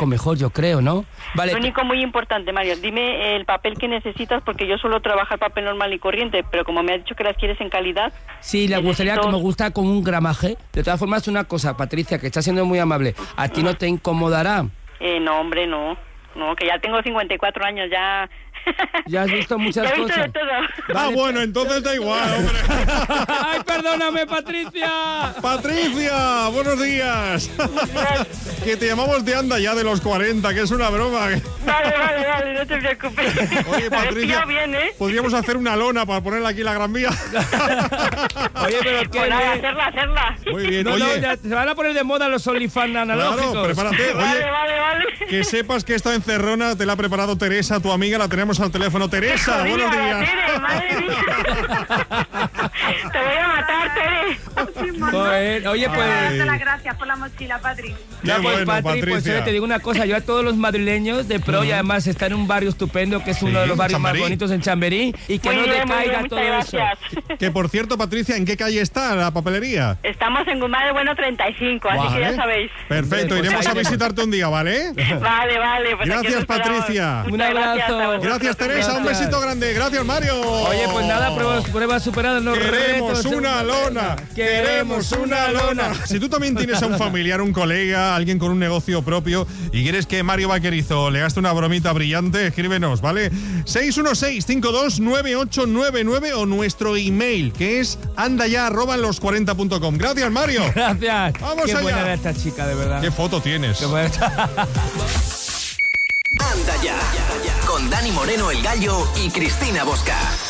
único mejor, yo creo, ¿no? Vale. Lo único muy importante, Mario, dime el papel que necesitas, porque yo suelo trabajar papel normal y corriente, pero como me has dicho que las quieres en calidad... Sí, le gustaría que me gusta con un gramaje. De todas formas, una cosa, Patricia, que está siendo muy amable, ¿a ti no te incomodará? No, hombre, no, que ya tengo 54 años, ya... Ya has visto muchas cosas. De todo. Vale, bueno, entonces da igual, hombre. ¡Ay, perdóname, Patricia! Patricia, buenos días. Que te llamamos de Anda Ya de los 40, que es una broma. Vale, no te preocupes. Oye, Patricia, bien, ¿eh? podríamos hacer una lona para ponerla aquí en la Gran Vía. Oye, pero qué... hacerla. Muy bien, No, oye. ya se van a poner de moda los OnlyFans analógicos. Claro, prepárate. Oye, Vale. que sepas que esta encerrona te la ha preparado Teresa, tu amiga, la tenemos al teléfono. Teresa, buenos días. Tere, madre mía. Te voy a matar, Tere. Joder, oye, pues... Darte las gracias por la mochila, Patri. Ya, pues, bueno, Patri, pues Patricia. oye, te digo una cosa, yo a todos los madrileños de pro, y además está en un barrio estupendo, que es uno de los barrios más bonitos en Chamberí, y que Muy no bien, decaiga muchas todo eso. gracias. Que por cierto, Patricia, ¿en qué calle está la papelería? Estamos en Guzmán de Bueno 35, así que ya sabéis. Perfecto, Pues iremos a ahí- visitarte un día, ¿vale? Vale. Pues Gracias, aquí os esperamos. Patricia. Un Muchas abrazo. vosotros. Gracias, Teresa, un Gracias. besito grande. Gracias, Mario. Oye, pues nada, pruebas superadas, los Queremos retos. una lona, queremos una lona. Si tú también tienes a un familiar, un colega, alguien con un negocio propio y quieres que Mario Vaquerizo le gaste una bromita brillante, escríbenos, ¿vale? 616-529899 o nuestro email, que es andaya@los40.com. Gracias, Mario. Gracias. Vamos Qué allá. buena era esta chica, de verdad. ¿Qué foto tienes? Qué buena. Anda Ya, con Dani Moreno el Gallo y Cristina Bosca.